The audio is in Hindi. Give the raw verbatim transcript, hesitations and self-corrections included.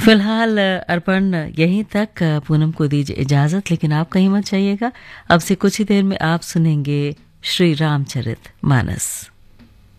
फिलहाल अर्पण यहीं तक। पूनम को दीजिए इजाजत, लेकिन आप कहीं मत जाइएगा। अब से कुछ ही देर में आप सुनेंगे श्री रामचरित मानस।